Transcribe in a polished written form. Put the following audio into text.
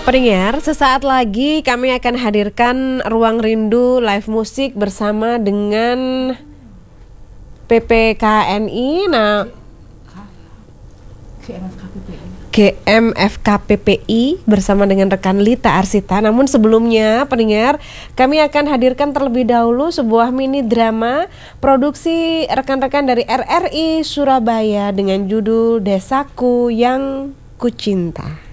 Pendengar, sesaat lagi kami akan hadirkan Ruang Rindu live musik bersama dengan PPKNI, GMFKPPI bersama dengan rekan Lita Arsita. Namun sebelumnya, pendengar, kami akan hadirkan terlebih dahulu sebuah mini drama produksi rekan-rekan dari RRI Surabaya dengan judul Desaku Yang Kucinta.